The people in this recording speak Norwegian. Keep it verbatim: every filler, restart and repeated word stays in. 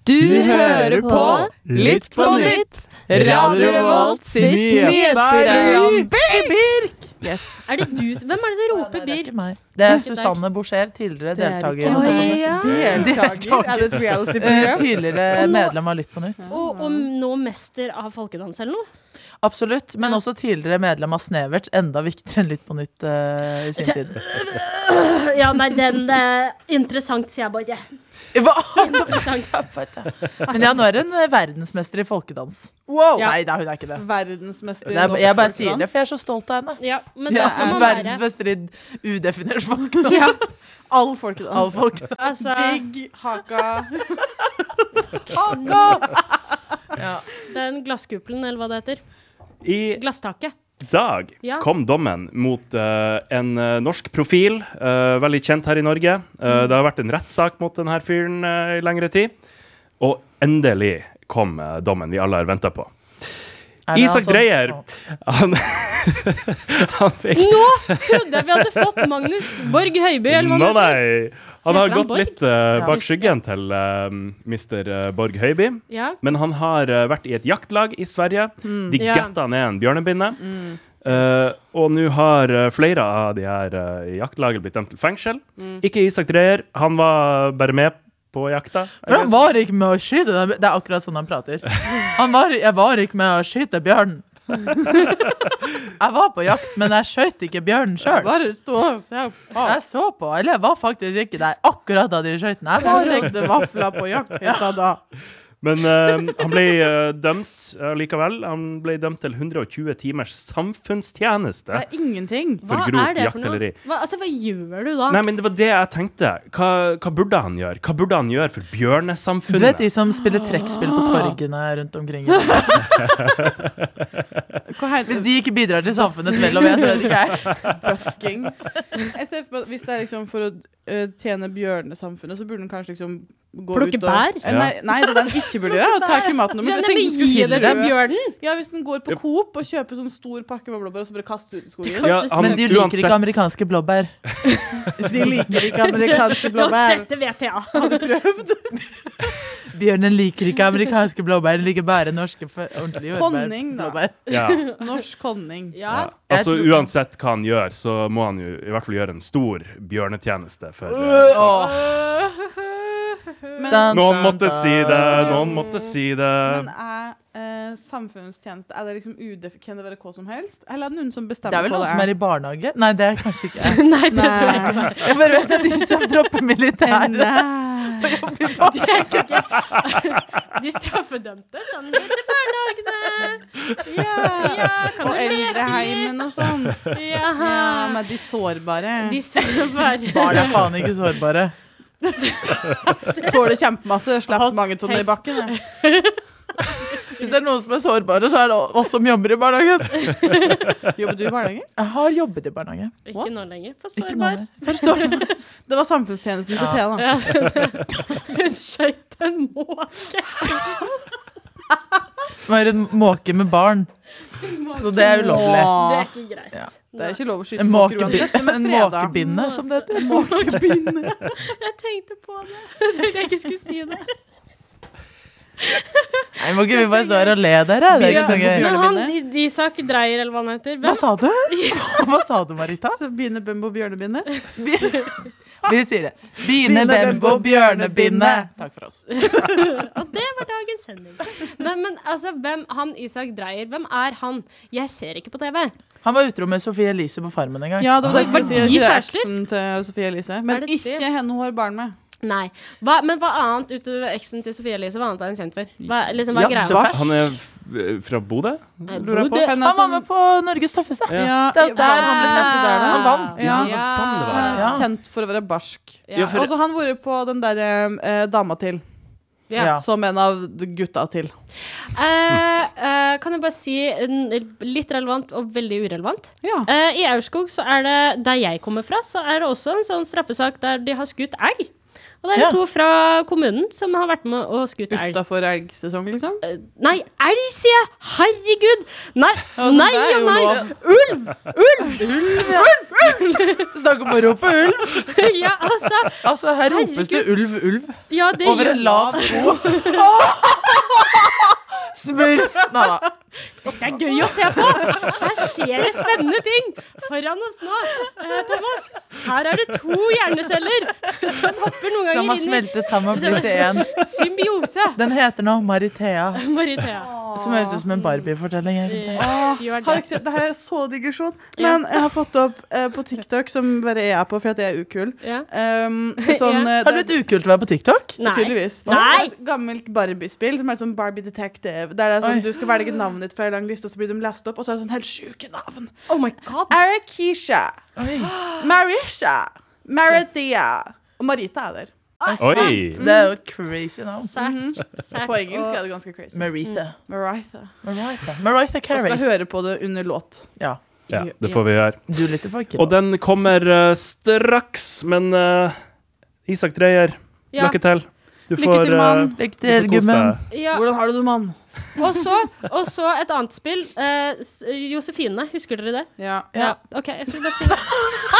Du hører på Litt på nytt, Radio Revolt sitt nyhetsprogram. Birk! Yes. Er det du? Hvem er det som roper Birk? Det er Susanne Boucher, tidligere deltaker. Oi, ja. Deltaker? Er det et reality-program? Tidligere medlem av Litt på nytt. Og, og nå mester av folkedans eller noe? Absolutt, men også tidligere medlem av Snevert, enda viktigere enn Litt på nytt uh, i sin tid. Ja, nei, den uh, interessant, sier jeg bare. Hva? Interessant. Men ja, nå er hun verdensmester i folkedans. Wow. Ja. Nei, da, hun er ikke det. Verdensmester i det er, norsk jeg bare folkedans. sier det, for jeg er så stolt av henne. Ja, men Ja, da skal man være verdensmester i udefinert folkedans. Ja. All folkedans. All folkedans. altså, Jig, haka. Ja. den glasskuppelen, eller hva det heter. I Glasstaket. dag Ja. kom dommen mot uh, en uh, norsk profil, uh, veldig kjent her i Norge. Uh, det har vært en rettssak mot denne fyren uh, i lengre tid. Og endelig kom uh, dommen vi alle har ventet på. Er det Isak altså- Dreyer, han, han fikk... Nå trodde jeg vi hadde fått Magnus Borg Høiby, eller hva Nå, det heter. nei. Han har Heter han gått Borg? litt uh, bak skyggen til uh, mister uh, Borg Høiby. Ja. Men han har uh, vært i et jaktlag i Sverige. De Ja. getta ned en bjørnebinne. Uh, og nå har uh, flere av de her uh, i jaktlaget blitt dømt til fengsel. Ikke Isak Dreyer. Han var bare med på jakta. For han var ikke med å skyte den. Det er akkurat sånn han prater. Han var, jeg var ikke med å skyte bjørnen. Jeg var på jakt, men jeg skjøt ikke bjørnen selv. Bare stå og se på. Jeg så på, eller jeg var faktisk ikke der akkurat da de skjøt den. Jeg var Jeg legde vafler på jakt helt da. Men uh, han ble uh, dømt uh, likevel. Han ble dømt til hundre og tjue timers samfunnstjeneste Det er ingenting. for Hva er grovt det for noe? jakteleri. Hva, altså, hva gjør du da? Nei, men det var det jeg tenkte. Hva, hva burde han gjøre? Hva burde han gjøre for Du bjørnesamfunnet? vet de som spiller trekkspill på torgene rundt omkring. Hva heter Hvis de ikke bidrar til samfunnets vel og ve, så vet ikke jeg. busking? Jeg ser for meg at hvis det er liksom for å uh, tjene bjørnesamfunnet, så burde den kanskje liksom gå Plukke ut og... bær? Eh, Nei, nei, det den ikke burde gjøre, er å ta ikke maten nummer. Ja, Så nei, jeg men tenkte den gi skulle det til dø. bjørnen! Ja, hvis den går på Coop og kjøper sånn stor pakke med blåbær, og så bare kaster ut i skogen. Ja, han, Men de liker uansett- ikke amerikanske blåbær. De liker ikke amerikanske Ja, blåbær. dette vet jeg. Har du prøvd? Bjørnen liker ikke amerikanske blåbær, den liker bare norske for, ordentlige jordbær. Honning, da. Blåbær. Ja. Norsk honning. Ja. Ja. Altså, Jeg tror- uansett hva han gjør, så må han jo i hvert fall gjøre en stor bjørnetjeneste for uh, Åh, Men, Dan, Noen dan, måtte dan. si det, noen måtte si det. men er eh, samfunnstjeneste, er det liksom udef... Kan det være hva som helst? Eller er det noen som Det bestemmer er vel hva noen det som er er? i barnehage? Nei, det er kanskje ikke jeg. Nei, det tror jeg ikke. Nei. Jeg bare vet at de som dropper militæret. Nei. De er sikkert De straffedømte sånn til barnehagene. Ja. Ja, kan Og du leke eldreheimen og sånn. Ja. Ja, med de sårbare. De så bare Barn er faen ikke sårbare. Tåler kjempemasse, slapp mange tonner i bakken. jeg. Hvis det er noen som er sårbare, så er det oss som jobber i barnehagen. Jobber du i barnehage? Jeg har jobbet i barnehage. Ikke What? nå lenger. For Ikke sårbar. noe mer. For sårbar. Det var samfunnstjenesten til Thea, da. Ja, hun skjøt en måke. Var en måke med barn. Så det er ulovlig. Det er ikke greit. Ja. Det er ikke lov å skyte En, måker måkebi uansett. men en fredag. måkebinne, som det heter. Måkebinne. Jeg tenkte på det. Jeg tenkte jeg ikke skulle si det. Nei, må ikke vi bare stå her og le dere? Det er ikke noe gøy. Men han Isak Dreyer, eller hva han heter Hva hvem? sa du? Hva sa du, Marita? Så begynner Bembo bjørnebinne. Vi sier det. Bine, bembo, bjørnebinne. Takk for oss. Og det var dagens sending. Nei, men altså, hvem, han Isak Dreyer, hvem er han? Jeg ser ikke på T V. Han var utro med Sofie Elise på Farmen en gang. Ja, det var det jeg Var skulle si. de Det er kjærester? eksen til Sofie Elise. Er Men det det? ikke henne hun har barn med. Nei. Hva, men hva annet utover eksen til Sofie Elise, hva annet er han kjent for? Hva, liksom, hva er greia? Jaktefest. Han er f- fra Bodø, lurer jeg på. Bodø. Henne Han var som- med på Norges tøffeste. Ja, Det er der han ble kjæreste der, da. Han vant. Ja. Ja, sånn det var. Han er Ja. kjent for å være barsk. Ja. Ja, for- Og så har han vært på den der eh, dama til. Ja. Ja. Som en av de gutta til. Eh, eh, kan jeg bare si en, litt relevant og veldig urelevant. Ja. Eh, I Aurskog, så er det der jeg kommer fra, så er det også en sånn straffesak der de har skutt elg. Og det er Ja. to fra kommunen som har vært med og skutt elg. Utafor elgsesong, liksom? Nei, elg, sier jeg! Herregud! Nei, Altså, nei det er og jo nei! lov. Ulv! Ulv! Snakk om å rope ulv. Ja, altså. Altså, her ropes det ulv, ulv. Ja, det Over gjør en lav sko. Smurf. Nei da. Det er gøy å se på! Her skjer det spennende ting foran oss nå. Eh, Thomas, her er det to hjerneceller som hopper noen Som har ganger inn i smeltet sammen og blitt til én. symbiose. Den heter nå Marithea. Marithea. Som høres ut som en Barbie-fortelling, egentlig. Åh, You are har dead. ikke sett, det her er så digresjon. Men jeg har fått opp eh, på TikTok, som bare er jeg på for at jeg er ukul. Ja. Um, sånn, Ja. eh, Har du et ukult å være på TikTok? Nei. Tydeligvis. Nei! Et gammelt Barbie-spill som er sånn Barbie Detective. Der det er sånn, Oi. du skal velge navnet ditt fra en lang liste, og så blir de lest opp, og så er det sånn helt sjuke navn. Oh my god. Arakisha, Oi. Marisha, Marathea og Marita er der. Oi! Så det er jo et crazy navn. Sært. Sært. På engelsk er det ganske crazy. Maritha. Maritha. Maritha. Maritha Og skal Carey. høre på det under låt. Ja. Ja, det får vi gjøre. Du lytter for ikke Og den kommer eh, straks, men eh, Isak Dreyer, Ja. lykke til. Du Lykke får, til, eh, mann. Lykke du til, får kose gummen. deg. Ja. Hvordan har du det, mann? Og så, og så et annet spill. Eh, S- Josefine, husker dere det? Ja. Ja. OK, jeg skulle bare si det.